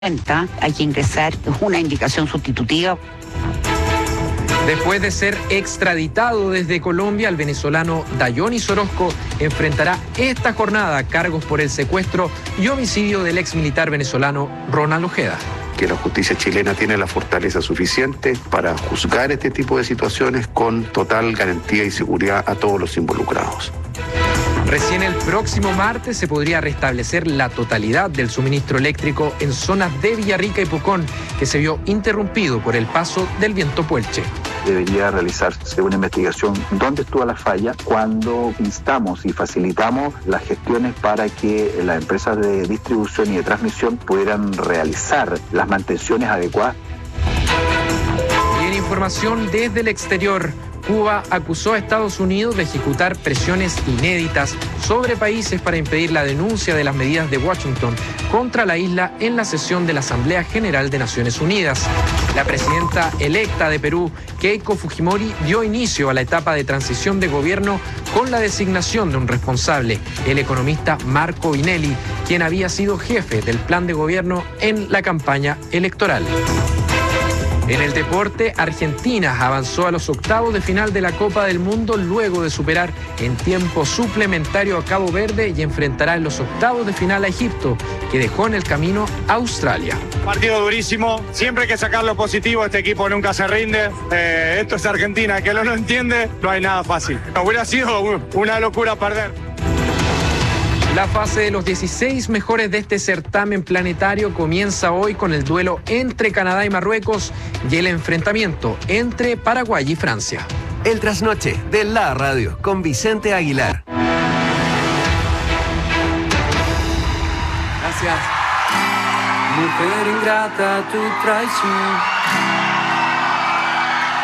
hay que ingresar una indicación sustitutiva. Después de ser extraditado desde Colombia, el venezolano Dayonis Orozco enfrentará esta jornada cargos por el secuestro y homicidio del ex militar venezolano Ronald Ojeda. Que la justicia chilena tiene la fortaleza suficiente para juzgar este tipo de situaciones con total garantía y seguridad a todos los involucrados. Recién el próximo martes se podría restablecer la totalidad del suministro eléctrico en zonas de Villarrica y Pucón, que se vio interrumpido por el paso del viento Puelche. Debería realizarse una investigación dónde estuvo la falla, cuando instamos y facilitamos las gestiones para que las empresas de distribución y de transmisión pudieran realizar las mantenciones adecuadas. Y en información desde el exterior, Cuba acusó a Estados Unidos de ejecutar presiones inéditas sobre países para impedir la denuncia de las medidas de Washington contra la isla en la sesión de la Asamblea General de Naciones Unidas. La presidenta electa de Perú, Keiko Fujimori, dio inicio a la etapa de transición de gobierno con la designación de un responsable, el economista Marco Vinelli, quien había sido jefe del plan de gobierno en la campaña electoral. En el deporte, Argentina avanzó a los octavos de final de la Copa del Mundo luego de superar en tiempo suplementario a Cabo Verde y enfrentará en los octavos de final a Egipto, que dejó en el camino a Australia. Partido durísimo, siempre hay que sacar lo positivo, este equipo nunca se rinde. Esto es Argentina, el que no lo entiende, no hay nada fácil. Hubiera sido una locura perder. La fase de los 16 mejores de este certamen planetario comienza hoy con el duelo entre Canadá y Marruecos y el enfrentamiento entre Paraguay y Francia. El trasnoche de la radio con Vicente Aguilar. Gracias. Mujer ingrata, tu traición.